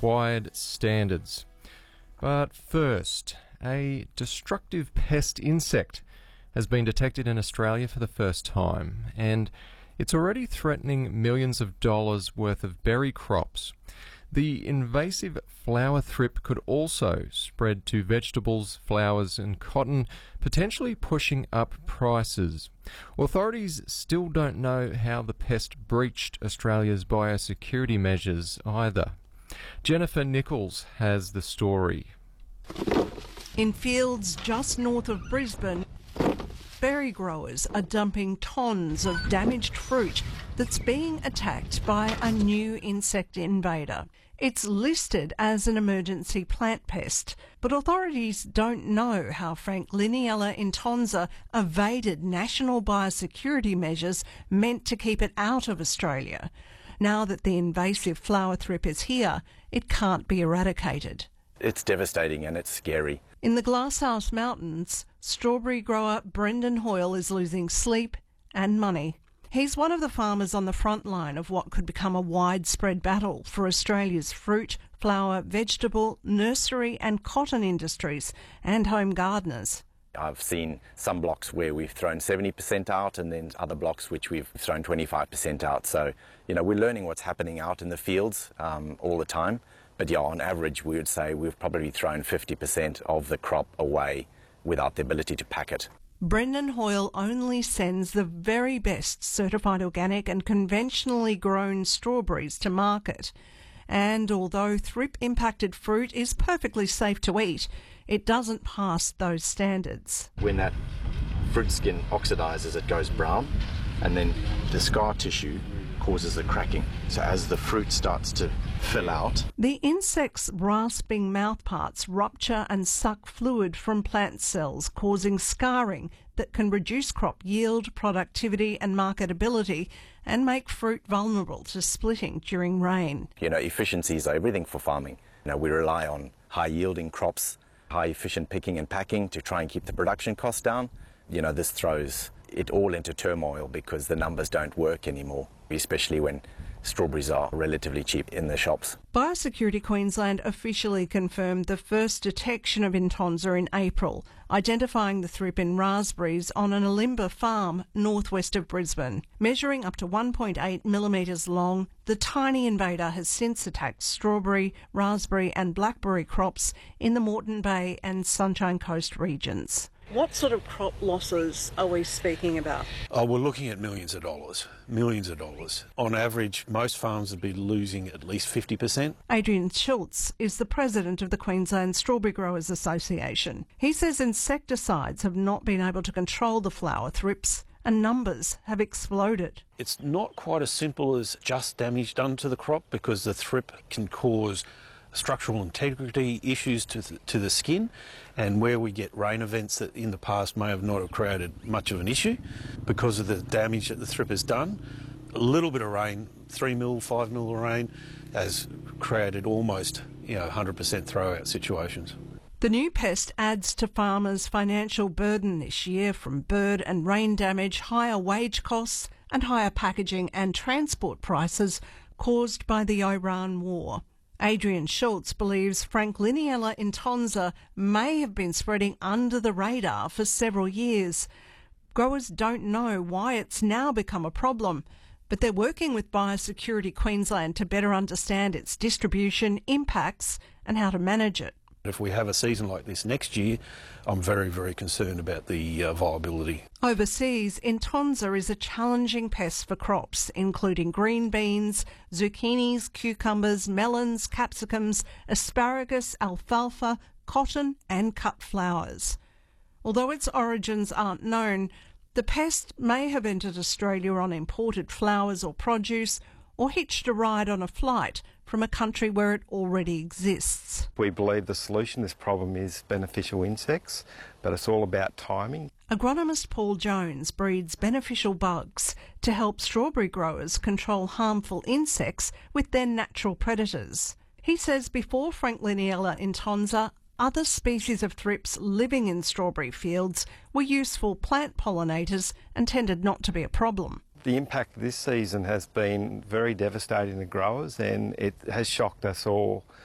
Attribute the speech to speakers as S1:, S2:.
S1: required standards. But first, a destructive pest insect has been detected in Australia for the first time, and it's already threatening millions of dollars worth of berry crops. The invasive flower thrip could also spread to vegetables, flowers and cotton, potentially pushing up prices. Authorities still don't know how the pest breached Australia's biosecurity measures either. Jennifer Nichols has the story.
S2: In fields just north of Brisbane, berry growers are dumping tons of damaged fruit that's being attacked by a new insect invader. It's listed as an emergency plant pest, but authorities don't know how Frankliniella intonsa evaded national biosecurity measures meant to keep it out of Australia. Now that the invasive flower thrip is here, it can't be eradicated.
S3: It's devastating and it's scary.
S2: In the Glasshouse Mountains, strawberry grower Brendan Hoyle is losing sleep and money. He's one of the farmers on the front line of what could become a widespread battle for Australia's fruit, flower, vegetable, nursery and cotton industries and home gardeners.
S3: I've seen some blocks where we've thrown 70% out and then other blocks which we've thrown 25% out. So, we're learning what's happening out in the fields all the time. But yeah, on average, we would say we've probably thrown 50% of the crop away without the ability to pack it.
S2: Brendan Hoyle only sends the very best certified organic and conventionally grown strawberries to market. And although thrip-impacted fruit is perfectly safe to eat, it doesn't pass those standards.
S3: When that fruit skin oxidises, it goes brown, and then the scar tissue causes the cracking. So as the fruit starts to fill out,
S2: the insect's rasping mouthparts rupture and suck fluid from plant cells, causing scarring that can reduce crop yield, productivity and marketability and make fruit vulnerable to splitting during rain.
S3: Efficiencies are everything for farming. We rely on high-yielding crops, high-efficient picking and packing to try and keep the production costs down. This throws it all into turmoil because the numbers don't work anymore, especially when strawberries are relatively cheap in the shops.
S2: Biosecurity Queensland officially confirmed the first detection of intonsa in April, identifying the thrip in raspberries on an Alimba farm northwest of Brisbane. Measuring up to 1.8 millimetres long, the tiny invader has since attacked strawberry, raspberry and blackberry crops in the Moreton Bay and Sunshine Coast regions. What sort of crop losses are we speaking about?
S4: We're looking at millions of dollars. On average, most farms would be losing at least 50%.
S2: Adrian Schultz is the president of the Queensland Strawberry Growers Association. He says insecticides have not been able to control the flower thrips and numbers have exploded.
S4: It's not quite as simple as just damage done to the crop because the thrip can cause structural integrity issues to the skin, and where we get rain events that in the past may have not have created much of an issue because of the damage that the thrip has done. A little bit of rain, 3 mil, 5 mil of rain, has created almost 100% throw-out situations.
S2: The new pest adds to farmers' financial burden this year from bird and rain damage, higher wage costs and higher packaging and transport prices caused by the Iran war. Adrian Schultz believes Frankliniella intonsa may have been spreading under the radar for several years. Growers don't know why it's now become a problem, but they're working with Biosecurity Queensland to better understand its distribution, impacts and how to manage it.
S4: If we have a season like this next year, I'm very, very concerned about the viability.
S2: Overseas, intonsa is a challenging pest for crops, including green beans, zucchinis, cucumbers, melons, capsicums, asparagus, alfalfa, cotton and cut flowers. Although its origins aren't known, the pest may have entered Australia on imported flowers or produce, or hitched a ride on a flight from a country where it already exists.
S5: We believe the solution to this problem is beneficial insects, but it's all about timing.
S2: Agronomist Paul Jones breeds beneficial bugs to help strawberry growers control harmful insects with their natural predators. He says before Frankliniella intonsa, other species of thrips living in strawberry fields were useful plant pollinators and tended not to be a problem.
S5: The impact this season has been very devastating to growers, and it has shocked us all.